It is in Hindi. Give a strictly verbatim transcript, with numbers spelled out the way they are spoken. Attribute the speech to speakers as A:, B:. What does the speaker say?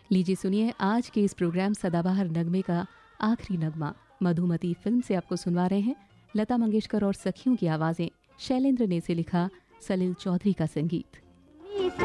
A: लीजिए सुनिए आज के इस प्रोग्राम सदाबहार नगमे का आखिरी नगमा। मधुमती फिल्म से आपको सुनवा रहे हैं लता मंगेशकर और सखियों की आवाजें। शैलेंद्र ने इसे लिखा, सलील चौधरी का संगीत।